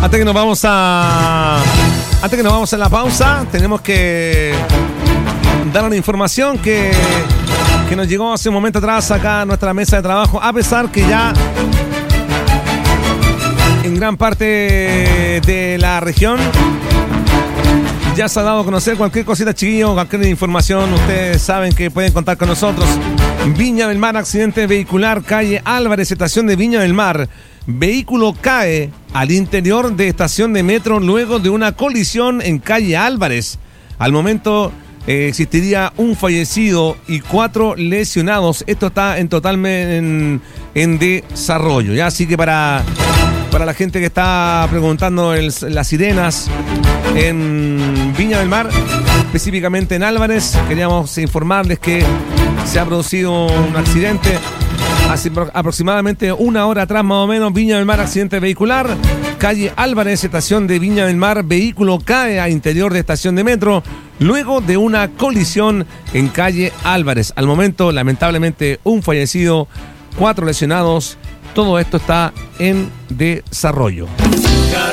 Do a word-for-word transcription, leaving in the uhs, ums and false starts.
Antes que nos vamos a... Antes que nos vamos a la pausa, tenemos que dar una información que, que nos llegó hace un momento atrás acá a nuestra mesa de trabajo, a pesar que ya en gran parte de la región ya se ha dado a conocer cualquier cosita, chiquillo, cualquier información. Ustedes saben que pueden contar con nosotros. Viña del Mar, accidente vehicular, calle Álvarez, estación de Viña del Mar. Vehículo cae al interior de estación de metro luego de una colisión en calle Álvarez. Al momento eh, existiría un fallecido y cuatro lesionados. Esto está en total en, en desarrollo, ¿ya? Así que para... Para la gente que está preguntando el, las sirenas en Viña del Mar, específicamente en Álvarez, queríamos informarles que se ha producido un accidente hace aproximadamente una hora atrás, más o menos. Viña del Mar, accidente vehicular, calle Álvarez, estación de Viña del Mar, vehículo cae a interior de estación de metro luego de una colisión en calle Álvarez. Al momento, lamentablemente, un fallecido, cuatro lesionados. Todo esto está en desarrollo.